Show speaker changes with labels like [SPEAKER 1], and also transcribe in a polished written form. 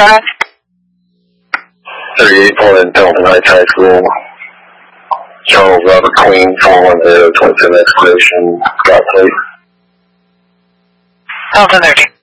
[SPEAKER 1] Drive.
[SPEAKER 2] 38 Portland, Delta Heights High School. Charles Robert Queen, 410, 27 exploration, got plate.
[SPEAKER 1] Delta 30.